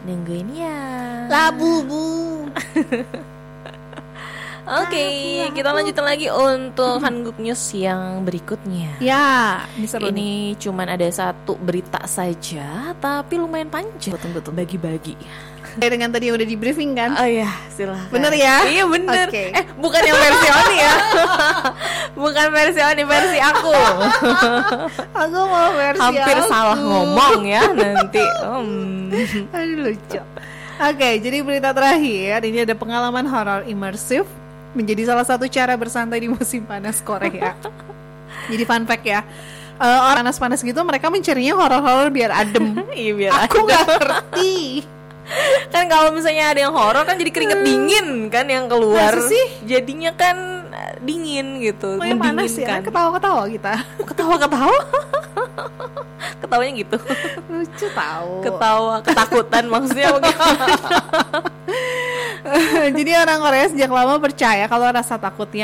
nungguin ya. Labubu. Oke, kita lanjutin lagi untuk Hanguk News yang berikutnya. Ya, bisa Ini cuman ada satu berita saja, tapi lumayan panjang. Betul-betul bagi-bagi. Dengan tadi yang udah di briefing kan? Oh iya, silahkan. Bener ya? Iya bener. Okay. Bukan yang versi Oni ya. Bukan versi Oni, versi aku. Aku mau versi Hampir aku. salah ngomong ya nanti. Aduh, lucu. Oke, jadi berita terakhir ini ada pengalaman horor imersif menjadi salah satu cara bersantai di musim panas Korea. Jadi fun fact ya, orang panas-panas gitu mereka mencarinya horor-horor biar adem. Iya biar Aku nggak ngerti. Kan kalau misalnya ada yang horor kan jadi keringet dingin kan yang keluar. Masa sih? Jadinya kan dingin gitu, Oh, yang panas ya, mendinginkan. ketawa-ketawa kita. Ketawa-ketawa. Ketawanya gitu. Lucu tahu. Ketawa ketakutan maksudnya bagaimana? Jadi orang Korea sejak lama percaya kalau rasa takutnya